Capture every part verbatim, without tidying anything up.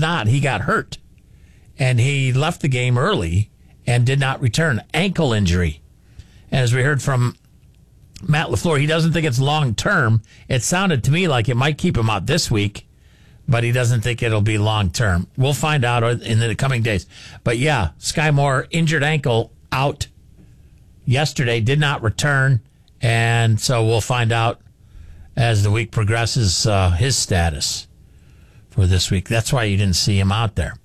not. He got hurt, and he left the game early and did not return. Ankle injury. And as we heard from Matt LaFleur, he doesn't think it's long-term. It sounded to me like it might keep him out this week, but he doesn't think it'll be long-term. We'll find out in the coming days. But, yeah, Sky Moore, injured ankle, out yesterday, did not return, and so we'll find out as the week progresses uh, his status for this week. That's why you didn't see him out there.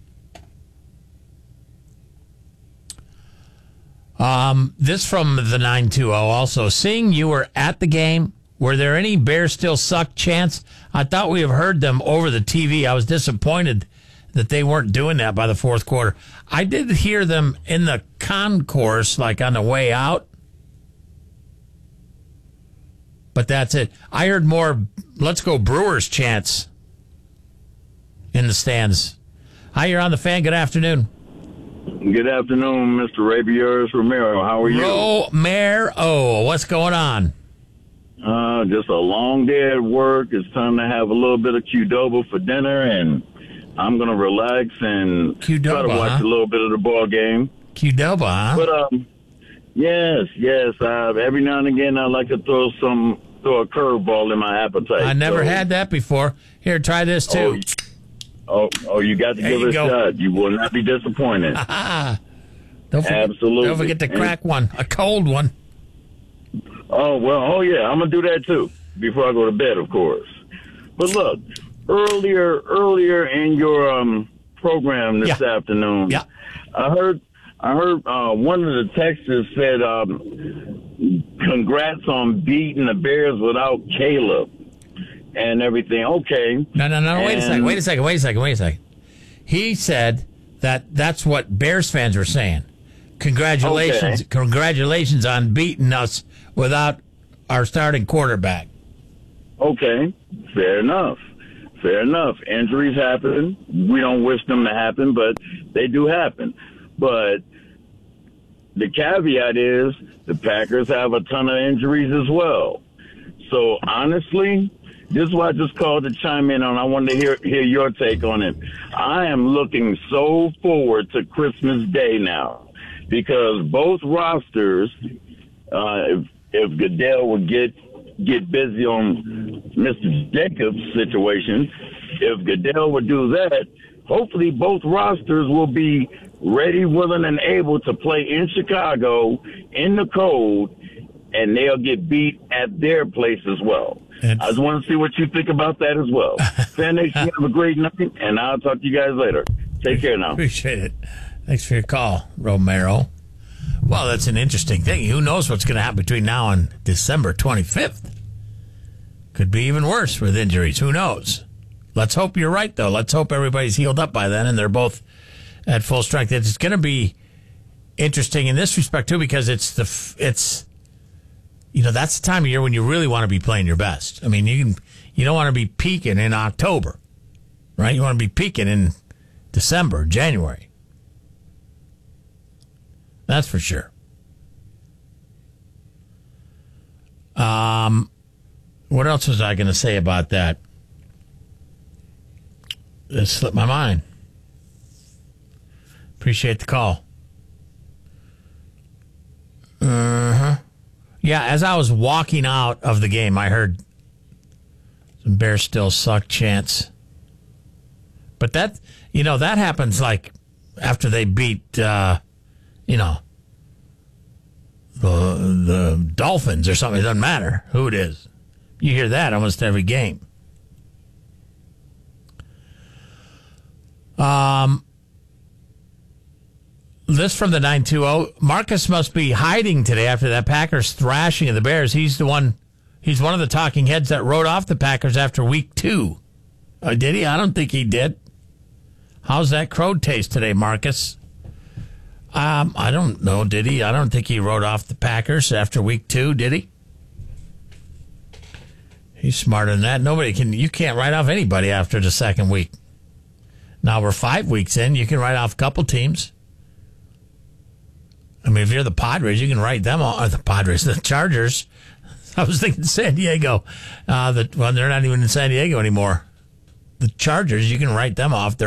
Um, this from the nine two zero also. Seeing you were at the game, were there any Bears still suck chants? I thought we have heard them over the T V. I was disappointed that they weren't doing that by the fourth quarter. I did hear them in the concourse, like on the way out. But that's it. I heard more "Let's go Brewers" chants in the stands. Hi, you're on the Fan. Good afternoon. Good afternoon, Mister Rabiers Romero. How are you? Romero, what's going on? Uh, just a long day at work. It's time to have a little bit of Qdoba for dinner, and I'm going to relax and Qdoba, try to watch huh? a little bit of the ball game. Qdoba, huh? But, um, yes, yes. Uh, every now and again, I like to throw some, throw a curveball in my appetite. I never so, had that before. Here, try this, too. Oh, Oh, oh! You got to There give you it a go. shot. You will not be disappointed. don't forget, Absolutely. Don't forget to crack one, a cold one. Oh, well, oh, yeah, I'm going to do that, too, before I go to bed, of course. But look, earlier earlier in your um, program this Yeah. afternoon, Yeah. I heard I heard uh, one of the texters said, um, congrats on beating the Bears without Caleb and everything. Okay. No, no, no, wait a And- second, wait a second, wait a second, wait a second. He said that that's what Bears fans were saying. Congratulations, Okay. congratulations on beating us without our starting quarterback. Okay, fair enough. Fair enough. Injuries happen. We don't wish them to happen, but they do happen. But the caveat is the Packers have a ton of injuries as well. So honestly, this is why I just called to chime in on. I wanted to hear hear your take on it. I am looking so forward to Christmas Day now because both rosters, uh, if, if Goodell would get get busy on Mister Jacobs' situation, if Goodell would do that, hopefully both rosters will be ready, willing, and able to play in Chicago in the cold, and they'll get beat at their place as well. It's- I just want to see what you think about that as well. Fan Nation, have a great night, and I'll talk to you guys later. Take care now. Appreciate it. Thanks for your call, Romero. Well, that's an interesting thing. Who knows what's going to happen between now and December twenty-fifth? Could be even worse with injuries. Who knows? Let's hope you're right, though. Let's hope everybody's healed up by then and they're both at full strength. It's going to be interesting in this respect, too, because it's the f- it's you know, that's the time of year when you really want to be playing your best. I mean, you can you don't want to be peaking in October, right? You want to be peaking in December, January. That's for sure. Um, what else was I going to say about that? It slipped my mind. Appreciate the call. Uh-huh. Yeah, as I was walking out of the game, I heard some Bears still suck chants. But that, you know, that happens like after they beat, uh, you know, the the Dolphins or something. It doesn't matter who it is. You hear that almost every game. Um, this from the nine two zero. Marcus must be hiding today after that Packers thrashing of the Bears. He's the one. He's one of the talking heads that wrote off the Packers after week two. Oh, did he? I don't think he did. How's that crow taste today, Marcus? Um, I don't know. Did he? I don't think he wrote off the Packers after week two. Did he? He's smarter than that. Nobody can. You can't write off anybody after the second week. Now we're five weeks in. You can write off a couple teams. I mean, if you're the Padres, you can write them off. Or the Padres, the Chargers. I was thinking San Diego. Uh, the, well, they're not even in San Diego anymore. The Chargers, you can write them off. They're